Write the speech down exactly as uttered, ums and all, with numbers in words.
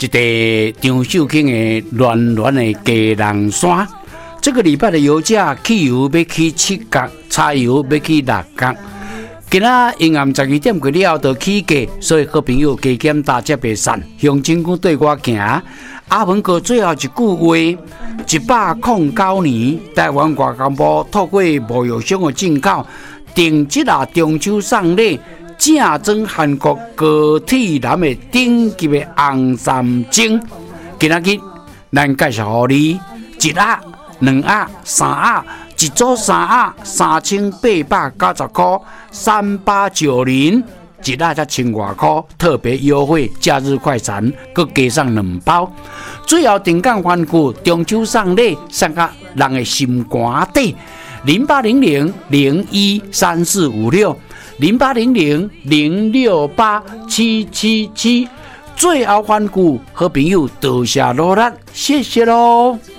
一个张秀卿的暖暖的鸡人山。这个礼拜的油价，汽油要去七角，柴油要去六角。今仔阴暗十二点过了就起价，所以好朋友加减大接袂散。向政府对我行，阿文哥最后一句话：一百零九年，台湾外交部透过贸易商的进口，定即啊中秋送礼，正装韩国高铁男的顶级的红衫精。今仔日咱介绍予你一盒、两盒、三盒。一组三盒三千八百九十块，三八九零，一盒才千外块，特别优惠，假日快闪，佮加上两包。最后定岗环顾，中秋送礼，送到人的心肝底。零八零零零一三四五六，零八零零零六八七七七。最后环顾，好朋友多谢努力，谢谢喽。